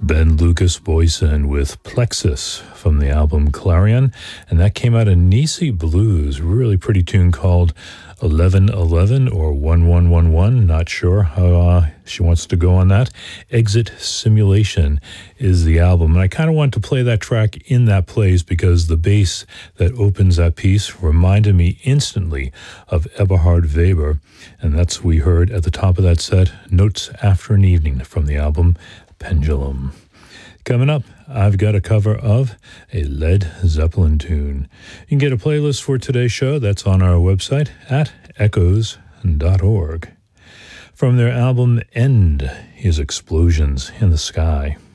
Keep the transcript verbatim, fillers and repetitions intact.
Ben Lucas Boysen with Plexus from the album Clarion, and that came out of Nisi Blues, really pretty tune called eleven eleven or one one one one, not sure how uh, she wants to go on that. Exit Simulation is the album, and I kind of want to play that track in that place because the bass that opens that piece reminded me instantly of Eberhard Weber, and that's what we heard at the top of that set, Notes After an Evening from the album Pendulum. Coming up, I've got a cover of a Led Zeppelin tune. You can get a playlist for today's show that's on our website at echoes dot org. From their album End is Explosions in the Sky.